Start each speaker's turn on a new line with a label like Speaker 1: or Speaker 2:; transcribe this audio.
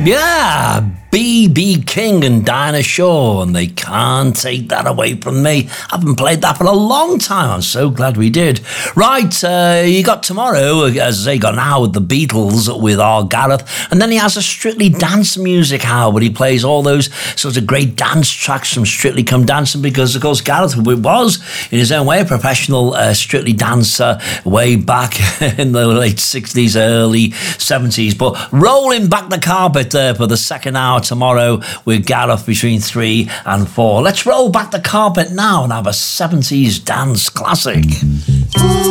Speaker 1: Yeah, B.B. King and Dinah Shore, and they can't take that away from me. I haven't played that for a long time. I'm so glad we did. Right, you got tomorrow, as I say, got an hour with the Beatles with our Gareth, and then he has a Strictly Dance Music hour where he plays all those sorts of great dance tracks from Strictly Come Dancing, because, of course, Gareth was, in his own way, a professional Strictly dancer way back in the late 60s, early 70s, but rolling back the carpet there for the second hour tomorrow with Gareth between 3 and 4. Let's roll back the carpet now and have a 70s dance classic.